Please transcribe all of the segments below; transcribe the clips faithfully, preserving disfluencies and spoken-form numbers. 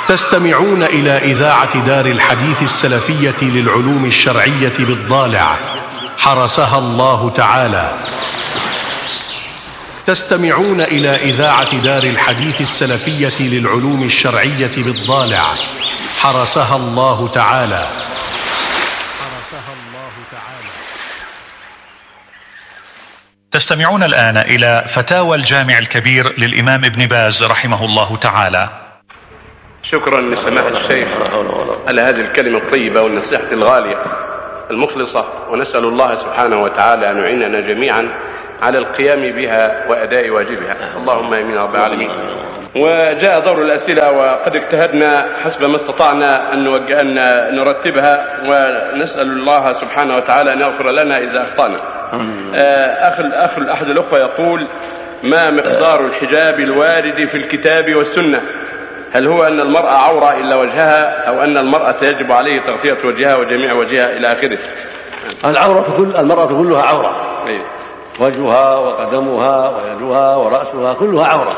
تستمعون إلى إذاعة دار الحديث السلفية للعلوم الشرعية بالضالع حرسها الله تعالى. تستمعون إلى إذاعة دار الحديث السلفية للعلوم الشرعية بالضالع حرسها الله تعالى. حرسها الله تعالى. تستمعون الآن إلى فتاوى الجامع الكبير للإمام ابن باز رحمه الله تعالى. شكرا لسماحة الشيخ على هذه الكلمة الطيبة والنصيحة الغالية المخلصة، ونسأل الله سبحانه وتعالى أن يعيننا جميعا على القيام بها وأداء واجبها، اللهم آمين رب العالمين. وجاء دور الأسئلة وقد اجتهدنا حسب ما استطعنا أن نوجه أن نرتبها، ونسأل الله سبحانه وتعالى أن يغفر لنا إذا أخطأنا. أخ الأخ أحد الأخوة يقول: ما مقدار الحجاب الوارد في الكتاب والسنة؟ هل هو أن المرأة عورة إلا وجهها، أو أن المرأة يجب عليه تغطية وجهها وجميع وجهها إلى آخره؟ العورة كل المرأة كلها عورة، وجهها وقدمها ويدها ورأسها كلها عورة.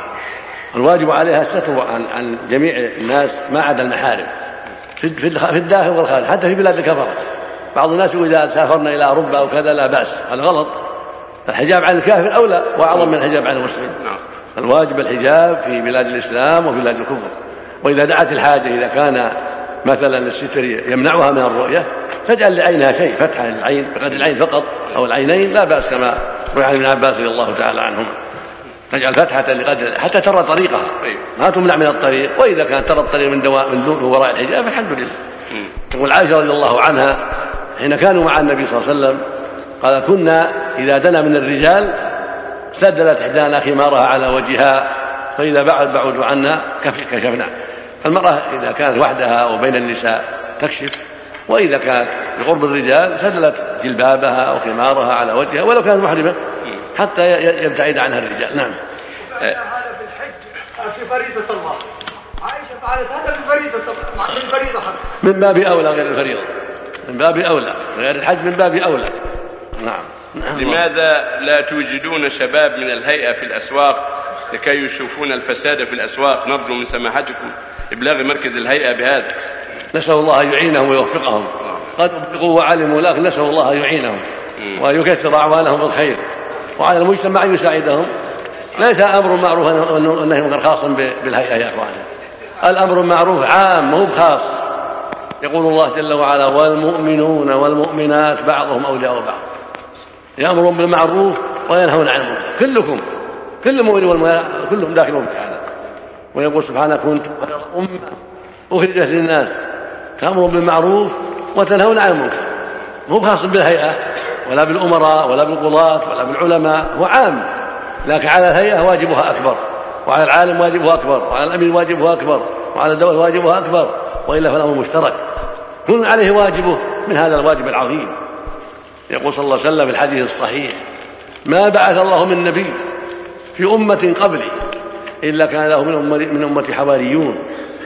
الواجب عليها الستر عن عن جميع الناس ما عدا المحارم في في الداخل والخارج، حتى في بلاد الكفرة. بعض الناس يقول إذا سافرنا إلى أوروبا أو كذا لا بأس، هذا غلط. الحجاب عن الكافر أولى وأعظم من الحجاب عن المسلم. الواجب الحجاب في بلاد الإسلام وبلاد الكفر، وإذا دعت الحاجة إذا كان مثلا الستر يمنعها من الرؤية تجعل لعينها شيء، فتحة للعين بقدر العين فقط أو العينين لا بأس، كما روى عن ابن عباس رضي الله تعالى عنهما، تجعل فتحة لقدر حتى ترى طريقها، ما تمنع من الطريق. وإذا كانت ترى الطريق من دواء من دون وراء الحجاب فالحمد لله. تقول عائشة رضي الله عنها حين كانوا مع النبي صلى الله عليه وسلم قال: كنا إذا دنا من الرجال سدلت إحدانا خمارها على وجهها، فإذا بعد بعدوا عنا كشفنا. المرأة إذا كانت وحدها أو بين النساء تكشف، وإذا كانت بقرب الرجال سدلت جلبابها أو خمارها على وجهها ولو كانت محرمة حتى يبتعد عنها الرجال. نعم. هذا في الحج في فريضة الله، عائشة قالت هذا في فريضة الله، في الفريضة من باب أولى غير الفريضة، من باب أولى غير الحج من باب أولى. نعم. لماذا لا توجدون شباب من الهيئة في الأسواق لكي يشوفون الفساد في الأسواق؟ نرجو من سماحتكم إبلاغ مركز الهيئة بهذا. نسأل الله يعينهم ويوفقهم، قد أبلغوا وعلموا، لكن نسأل الله يعينهم ويكثر أعوانهم بالخير، وعلى المجتمع يساعدهم. ليس أمر معروف أنه غير خاص بالهيئة يا أخواني، الأمر معروف عام مو خاص. يقول الله جل وعلا: والمؤمنون والمؤمنات بعضهم أولياء بعض يأمرون بالمعروف وينهون عن المنكر. كلكم كل مؤمن والمؤمنات كلهم داخلون تعالى. ويقول سبحانه: كنتم خير أمة أخرجت للناس تأمرون بالمعروف وتنهون عن المنكر. مو خاص بالهيئة ولا بالأمراء ولا بالقضاة ولا بالعلماء، هو عام، لكن على الهيئة واجبها أكبر، وعلى العالم واجبها أكبر، وعلى الأمير واجبها أكبر، وعلى الدولة واجبها أكبر، وإلا فالأمر مشترك، كل عليه واجبه من هذا الواجب العظيم. يقول صلى الله عليه وسلم في الحديث الصحيح: ما بعث الله من نبي في أمة قبلي إلا كان له من أمتي حواريون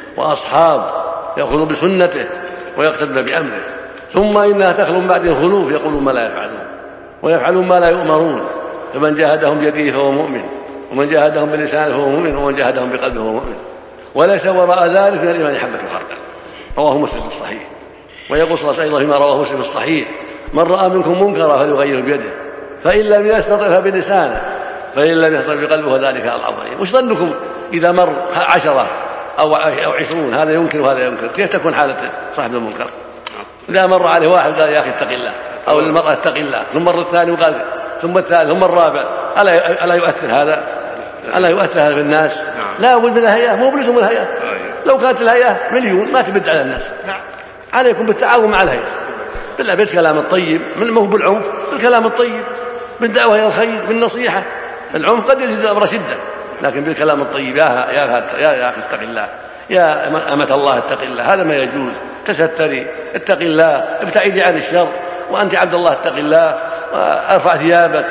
وأصحاب يأخذوا بسنته ويقتدون بأمره، ثم إنها تخلو من بعدهم خلوف يقولون ما لا يفعلون ويفعلون ما لا يؤمرون، فمن جاهدهم بيده فهو مؤمن، ومن جاهدهم بلسانه فهو مؤمن، ومن جاهدهم بقلبه فهو مؤمن، وليس وراء ذلك من الإيمان حبة خردل. رواه مسلم الصحيح. ويقول صلى الله عليه وسلم فيما رواه مسلم الصحيح: من رأى منكم منكرا فليغيره بيده، فإن لم يستطع فبلسانه، فإن لم يستطع بقلبه ذلك العظيم. وش ظنكم إذا مر عشرة أو عشرون هذا ينكر وهذا ينكر، كيف تكون حالة صاحب المنكر؟ إذا مر عليه واحد قال: يا أخي اتق الله، أو للمرأة اتق الله، ثم مر الثاني وقال، ثم الثالث، ثم الرابع، ألا ألا يؤثر هذا؟ ألا يؤثر هذا في الناس؟ لا بد من الهيئة، مو بلزم الهيئة. لو كانت الهيئة مليون ما تبد على الناس. عليكم بالتعاون مع الهيئة، بالله بالكلام الطيب، من مو بالعنف، بالكلام الطيب، بالدعوة إلى الخير، بالنصيحة. العنف قد يزيد الأمر شدة، لكن بالكلام الطيب: يا يا يا يا أخي اتق الله، يا أمة الله اتق الله، هذا ما يجوز، تستري، اتق الله، ابتعدي عن الشر، وأنت عبد الله اتق الله، ارفع ثيابك،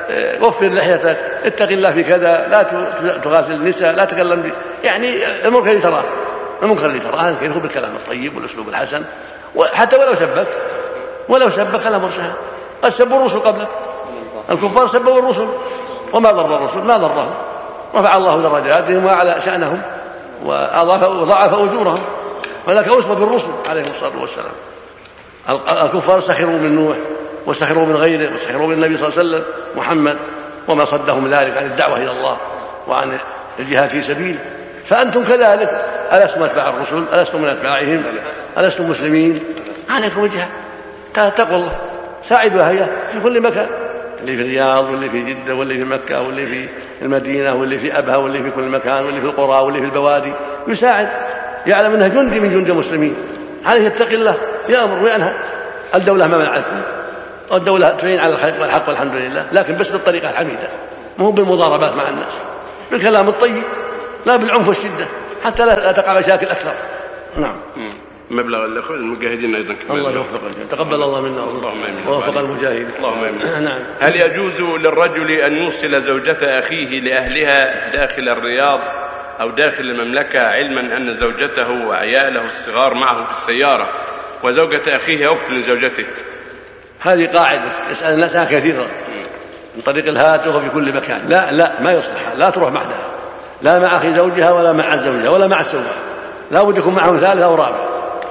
وفر لحيتك، اتق الله في كذا، لا تغاسل النساء، لا تكلم بي. يعني المنكر اللي تراه المنكر اللي تراه يكون بالكلام الطيب والأسلوب الحسن، وحتى ولو سبك ولو سبك الأمر سهل. قد سبوا الرسل قبلك، الكفار سبوا الرسل وما ضر الرسل، ما ضرهم، رفع الله درجاتهم وأعلى شأنهم. وضعف أجورهم، ولك أسوة بالرسل عليهم الصلاة والسلام. الكفار سخروا من نوح وسخروا من غيره وسخروا من النبي صلى الله عليه وسلم محمد، وما صدهم ذلك عن الدعوة إلى الله وعن الجهاد في سبيله. فأنتم كذلك، ألستم أتباع الرسل؟ ألستم من أتباعهم؟ ألستم مسلمين؟ عليكم الجهاد، تقوا الله، ساعدوا أهله في كل مكان، اللي في الرياض واللي في جدة واللي في مكة واللي في المدينة واللي في أبها واللي في كل مكان واللي في القرى واللي في البوادي، يساعد، يعلم أنها جندي من جند المسلمين، عليه يتقي الله، يأمر وينهى. الدولة ما منعتكم، والدولة تعين على الحق والحمد لله، لكن بس بالطريقة الحميدة، مو بالمضاربات مع الناس، بالكلام الطيب، لا بالعنف والشدة، حتى لا تقع مشاكل أكثر. نعم. مبلغ المجاهدين أيضا كمان. الله يوفقك، تقبل الله منا ووفق المجاهدين. اللهم آمين. نعم. هل يجوز للرجل أن يوصل زوجة أخيه لأهلها داخل الرياض أو داخل المملكة، علما أن زوجته وعياله الصغار معه في السيارة، وزوجة أخيه أخت لزوجته؟ هذه قاعدة يسأل الناس كثيرا من طريق الهاتف وفي كل مكان. لا لا ما يصلح، لا تروح معها، لا مع أخي زوجها ولا مع زوجها ولا مع السواق، لا بد يكون معهم ثالث أو رابع،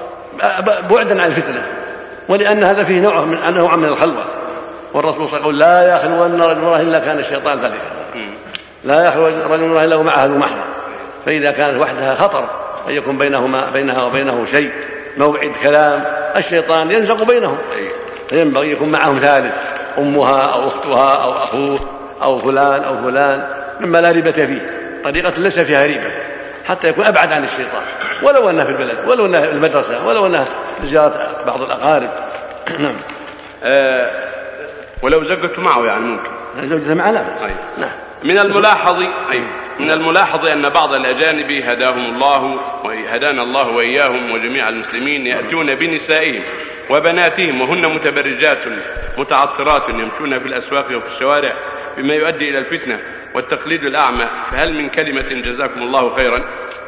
بعدا عن الفتنة، ولأن هذا فيه نوع من أنه من الخلوة، والرسول صلى الله عليه وسلم لا يخلون رجل إلا كان الشيطان ثالثا، لا يخلو رجل إلا ومعه ذو محرم، فإذا كانت وحدها خطر أن يكون بينهما بينها وبينه شيء، موعد كلام، الشيطان ينزق بينهم، فينبغي يكون معهم ثالث، أمها أو أختها أو أخوه أو فلان أو فلان، مما لا ريبة فيه، طريقة ليس فيها ريبة، حتى يكون أبعد عن الشيطان، ولو أنها في البلد، ولو أنها في المدرسة، ولو أنها زيارة بعض الأقارب. نعم. آه ولو زوجته معه يعني ممكن. زوجته معه لا. أيوة. نعم. من الملاحظ أيوة. من الملاحظ أن بعض الأجانب هداهم الله وهدانا الله وإياهم وجميع المسلمين يأتون بنسائهم وبناتهم وهن متبرجات متعطرات يمشون في الأسواق وفي الشوارع، بما يؤدي إلى الفتنة والتقليد الأعمى، فهل من كلمة جزاكم الله خيرا؟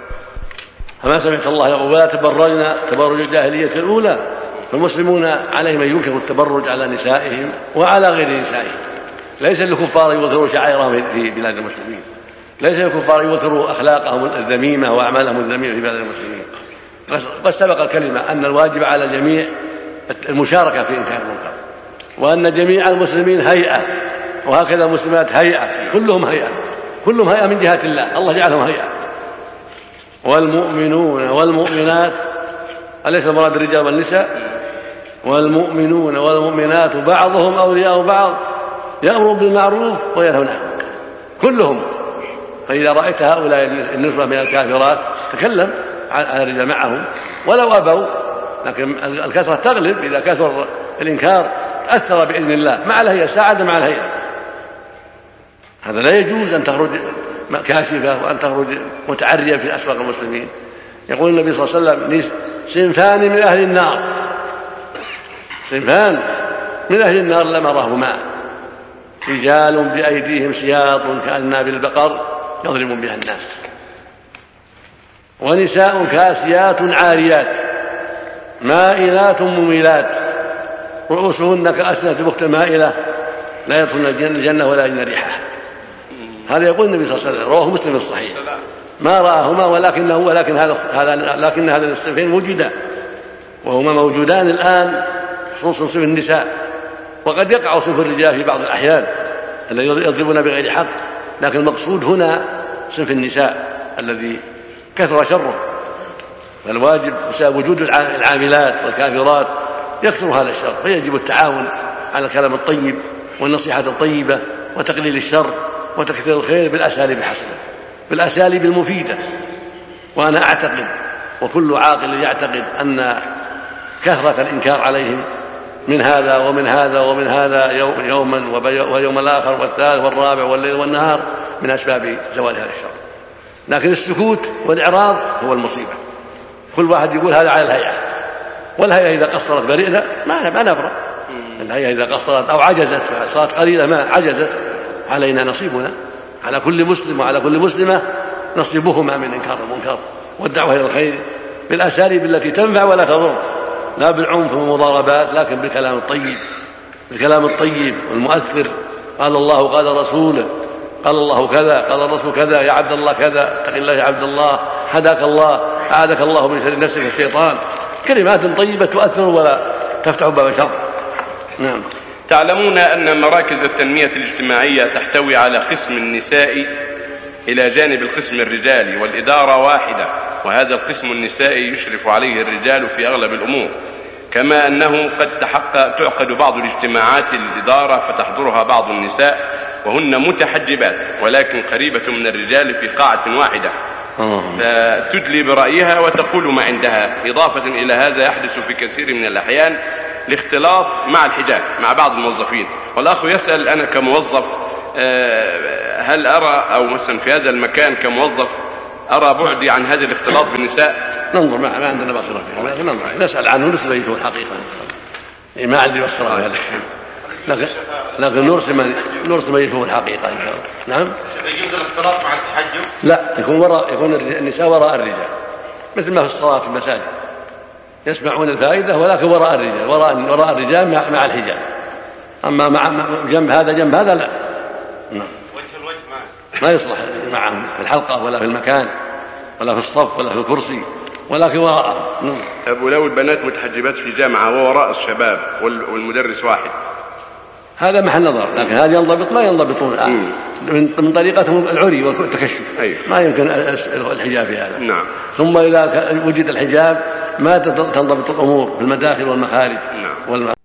فما سمعت الله يقول ولا تبرجنا تبرج الجاهلية الأولى، فالمسلمون عليهم أن ينكروا التبرج على نسائهم وعلى غير نسائهم. ليس للكفار يظهروا شعائرهم في بلاد المسلمين، ليس للكفار يظهروا أخلاقهم الذميمة وأعمالهم الذميمة في بلاد المسلمين. قد سبق الكلمة أن الواجب على الجميع المشاركة في إنكار المنكر، وأن جميع المسلمين هيئة، وهكذا المسلمات هيئة، كلهم هيئة، كلهم هيئة من جهة الله، الله جعلهم هيئة. والمؤمنون والمؤمنات، أليس المراد الرجال والنساء؟ والمؤمنون والمؤمنات بعضهم أولياء بعض يأمرون بالمعروف وينهون عن المنكر، كلهم. فإذا رأيت هؤلاء النسبة من الكافرات تكلم على الرجال معهم ولو أبوا، لكن الكثرة تغلب. إذا كثر الإنكار أثر بإذن الله مع الهيئة، ساعد مع الهيئة. هذا لا يجوز أن تخرج كاشفة وأن تخرج متعرية في أسواق المسلمين. يقول النبي صلى الله عليه وسلم صنفان من أهل النار، صنفان من أهل النار لم رهما، رجال بأيديهم سياط كأناب البقر يضرب بها الناس، ونساء كاسيات عاريات مائلات مميلات رؤوسهن كأسنة بخت مائلة لا يدخلن الجنة ولا يجدن ريحها. هذا يقول النبي صلى الله عليه وسلم، رواه مسلم الصحيح، ما رآهما ولكنه ولكن هذا لكن هذا الصنفين وجدا وهما موجودان الآن، خصوصا صنف النساء، وقد يقع صنف الرجال في بعض الأحيان الذي يضربون بغير حق، لكن المقصود هنا صنف النساء الذي كثر شره. فالواجب بسبب وجود العاملات والكافرات يكثر هذا الشر، فيجب التعاون على الكلام الطيب والنصيحة الطيبة وتقليل الشر وتكثير الخير بالأساليب الحسنة، بالأساليب المفيدة. وأنا أعتقد وكل عاقل يعتقد أن كثرة الإنكار عليهم من هذا ومن هذا ومن هذا يوما ويوم الآخر والثالث والرابع والليل والنهار من أسباب زوال هذا الشر، لكن السكوت والإعراض هو المصيبة. كل واحد يقول هذا على الهيئة، والهيئة إذا قصرت برئنا ما ما نبرأ، الهيئة إذا قصرت أو عجزت صارت قليلة ما عجزت، علينا نصيبنا، على كل مسلم وعلى كل مسلمة نصيبهما من إنكار المنكر والدعوة إلى الخير بالأساليب التي تنفع ولا تضر، لا بالعنف والمضاربات، لكن بالكلام الطيب، بالكلام الطيب والمؤثر. قال الله قال رسوله، قال الله كذا قال الرسول كذا، يا عبد الله كذا، اتق الله يا عبد الله، هداك الله، أعاذك الله من شر نفسك الشيطان، كلمات طيبة تؤثر ولا تفتح باب شر. نعم. تعلمون أن مراكز التنمية الاجتماعية تحتوي على قسم النسائي إلى جانب القسم الرجالي، والإدارة واحدة، وهذا القسم النسائي يشرف عليه الرجال في أغلب الأمور، كما أنه قد تحقق تعقد بعض الاجتماعات الإدارة فتحضرها بعض النساء وهن متحجبات ولكن قريبة من الرجال في قاعة واحدة، تدلي برأيها وتقول ما عندها. إضافة إلى هذا يحدث في كثير من الأحيان الاختلاط مع الحجاب مع بعض الموظفين. والأخ يسأل أنا كموظف هل أرى أو مثلا في هذا المكان كموظف أرى بعدي عن هذا الاختلاط بالنساء؟ ننظر، ما, ما عندنا بصيرة فيه، لكن ننظر نسأل عنه نسأل بيته الحقيقة، ما عندي بصيرة في هذا الشيء، لكن لكن نرسل من نرسل بيته الحقيقة إن شاء الله. نعم. يجوز الاختلاط مع التحجب؟ لا، يكون وراء، يكون النساء وراء الرجال، مثل ما في الصلاة في المساجد يسمعون الفائدة ولكن وراء الرجال، وراء وراء الرجال مع, مع الحجاب، أما مع جنب هذا جنب هذا لا. نعم. وجه الوجه ما يصلح معهم في الحلقة ولا في المكان ولا في الصف ولا في الكرسي، ولكن وراءه. نعم. أبو لو البنات متحجبات في جامعة ووراء الشباب والمدرس واحد، هذا محل نظر، لكن هذا ينضبط ما ينضبطون الآن من طريقتهم العري والتكشف. أيوه. ما يمكن الحجاب في هذا. نعم. ثم إذا وجد الحجاب ما تنضبط الأمور في المداخل والمخارج. نعم. والم...